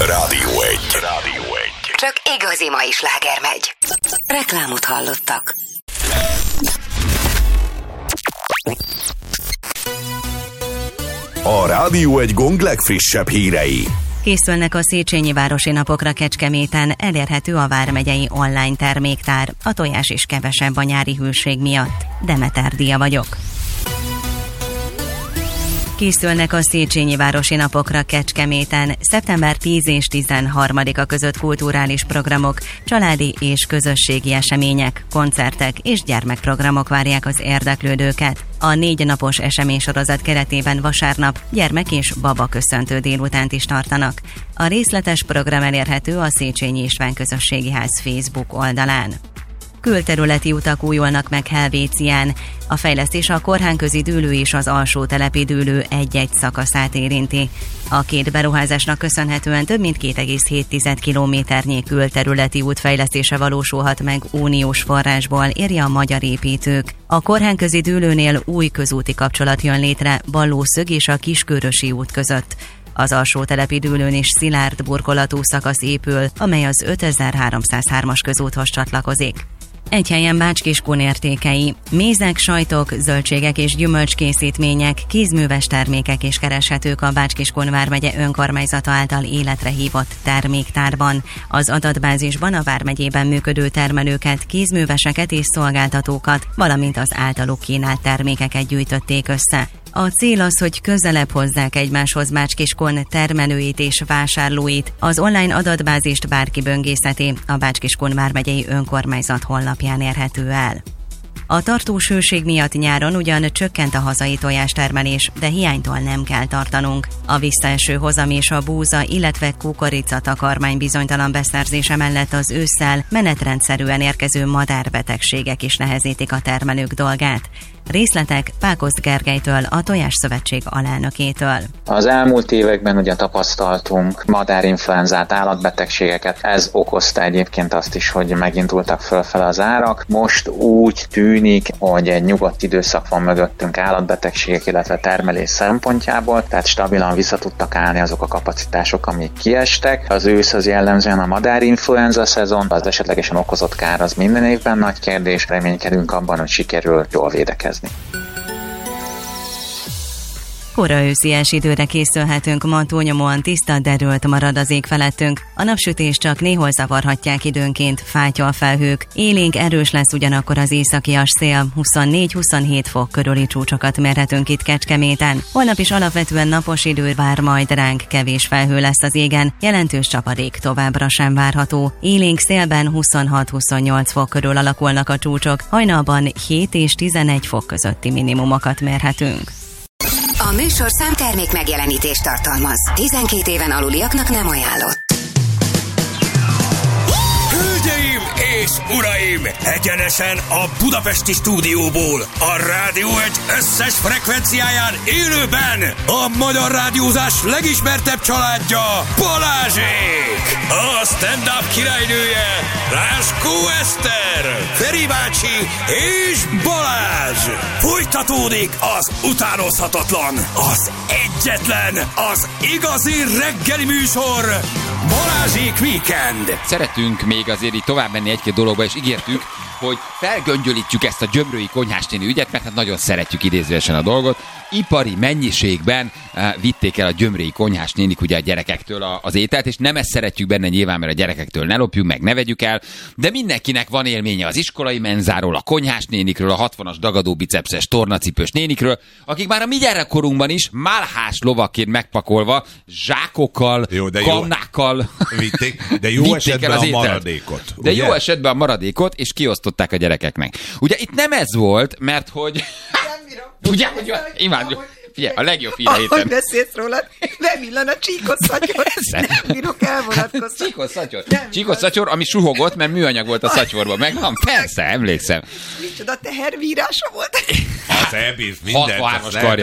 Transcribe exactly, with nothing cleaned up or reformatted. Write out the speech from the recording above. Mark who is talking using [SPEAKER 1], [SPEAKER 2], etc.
[SPEAKER 1] Rádió egy. Rádió egy.
[SPEAKER 2] Csak igazi mai sláger megy. Reklámot hallottak.
[SPEAKER 1] A Rádió egy gong legfrissebb hírei.
[SPEAKER 3] Készülnek a Széchenyi városi napokra Kecskeméten, elérhető a vármegyei online terméktár. A tojás is kevesebb a nyári hűség miatt. Demeter Dia vagyok. Készülnek a Széchenyi városi napokra Kecskeméten. szeptember tízedike és tizenharmadika között kulturális programok, családi és közösségi események, koncertek és gyermekprogramok várják az érdeklődőket. A négy napos eseménysorozat keretében vasárnap gyermek és baba köszöntő délutánt is tartanak. A részletes program elérhető a Széchenyi István Közösségi Ház Facebook oldalán. Külterületi utak újulnak meg Helvécián. A fejlesztés a Korhánközi dűlő és az alsó telepi dűlő egy-egy szakaszát érinti. A két beruházásnak köszönhetően több mint két egész hét kilométernyi külterületi út fejlesztése valósulhat meg uniós forrásból, írja a Magyar Építők. A Korhánközi dűlőnél új közúti kapcsolat jön létre Ballószög és a Kiskörösi út között. Az alsó telepi dűlőn is szilárd burkolatú szakasz épül, amely az ötezer-háromszázhármas közúthoz csatlakozik. Egy helyen Bács-Kiskun értékei. Mézek, sajtok, zöldségek és gyümölcskészítmények, kézműves termékek is kereshetők a Bács-Kiskun vármegye önkormányzata által életre hívott terméktárban. Az adatbázisban a vármegyében működő termelőket, kézműveseket és szolgáltatókat, valamint az általuk kínált termékeket gyűjtötték össze. A cél az, hogy közelebb hozzák egymáshoz Bács-Kiskun termelőit és vásárlóit. Az online adatbázist bárki böngészheti, a Bács-Kiskun vármegyei önkormányzat honlapján érhető el. A tartós hőség miatt nyáron ugyan csökkent a hazai tojástermelés, de hiánytól nem kell tartanunk. A visszaeső hozam és a búza, illetve kukorica takarmány bizonytalan beszerzése mellett az ősszel menetrendszerűen érkező madárbetegségek is nehezítik a termelők dolgát. Részletek Pákozd Gergelytől, a Tojás Szövetség alelnökétől.
[SPEAKER 4] Az elmúlt években ugye tapasztaltunk madárinfluenzát, állatbetegségeket. Ez okozta egyébként azt is, hogy megindultak fölfele az árak. Most úgy tűnik, hogy egy nyugodt időszak van mögöttünk állatbetegségek, illetve termelés szempontjából, tehát stabilan vissza tudtak állni azok a kapacitások, amik kiestek. Az ősz az jellemzően a madárinfluenza szezon, az esetlegesen okozott kár az minden évben nagy kérdés. Reménykedünk abban, hogy sikerül jól védekezni.
[SPEAKER 3] Kora őszies időre készülhetünk, ma túlnyomóan tiszta, derült marad az ég felettünk. A napsütés csak néhol zavarhatják időnként, fátyolfelhők. Élénk erős lesz ugyanakkor az északias szél, huszonnégy-huszonhét fok körüli csúcsokat mérhetünk itt Kecskeméten. Holnap is alapvetően napos idő vár majd ránk, kevés felhő lesz az égen, jelentős csapadék továbbra sem várható. Élénk szélben huszonhat-huszonnyolc fok körül alakulnak a csúcsok, hajnalban hét és tizenegy fok közötti minimumokat mérhetünk.
[SPEAKER 2] A műsorszám termék megjelenítést tartalmaz. tizenkét éven aluliaknak nem ajánlott.
[SPEAKER 5] Hölgyeim és uraim! Egyenesen a budapesti stúdióból, a Rádió egy összes frekvenciáján élőben a magyar rádiózás legismertebb családja, Balázsék! A stand-up királynője, Ráskó Eszter, Feri bácsi és Balázs! Folytatódik az utánozhatatlan, az egyetlen, az igazi reggeli műsor, Balázsék Weekend!
[SPEAKER 6] Szeretünk még azért így tovább menni egy-két dologba, és ígértük, hogy felgöngyölítjük ezt a gyömrői konyhásténi ügyet, mert hát nagyon szeretjük idézőesen a dolgot. Ipari mennyiségben uh, vitték el a gyömrői konyhásnénik ugye a gyerekektől a, az ételt, és nem ezt szeretjük benne nyilván, mert a gyerekektől ne lopjuk, meg ne vegyük el, de mindenkinek van élménye az iskolai menzáról, a konyhásnénikről, a hatvanas dagadó bicepszes tornacipős nénikről, akik már a mi gyerekkorunkban is málhás lovakként megpakolva, zsákokkal, jó, kannákkal
[SPEAKER 7] vitték, de jó esetben a maradékot.
[SPEAKER 6] De ugye? Jó esetben a maradékot, és kiosztották a gyerekeknek. Ugye itt nem ez volt, mert hogy... Ugye, hogy imádjuk. Figyelj, a legjobb hír a héten.
[SPEAKER 8] Ahogy beszélsz rólad, nem illan a csíkos szatyor. Nem bírok elvonatkozni.
[SPEAKER 6] Csíkos szatyor. Csíkos szatyor, ami suhogott, mert műanyag volt a szatyorban. Megvan? Persze, emlékszem.
[SPEAKER 8] Micsoda tehervírása volt.
[SPEAKER 7] Az elbíz mindent.
[SPEAKER 6] hatvanhármas karja